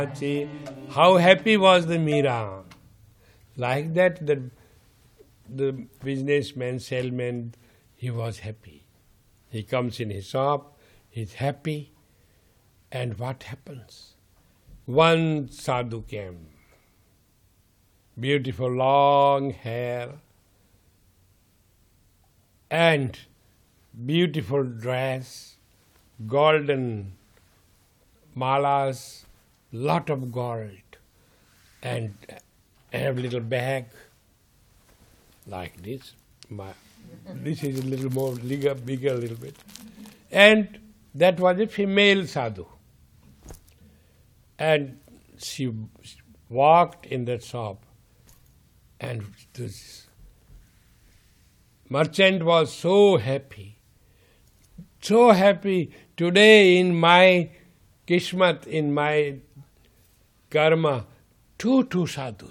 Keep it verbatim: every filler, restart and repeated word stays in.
See, how happy was the Meera. Like that, the, the businessman, salesman, he was happy. He comes in his shop, he's happy, and what happens? One sadhu came, beautiful long hair, and beautiful dress, golden malas, lot of gold, and have little bag like this. My, this is a little more bigger, bigger a little bit. And that was a female sadhu. And she walked in that shop, and this merchant was so happy, so happy. Today in my Kishmat, in my karma, two, two sadhus.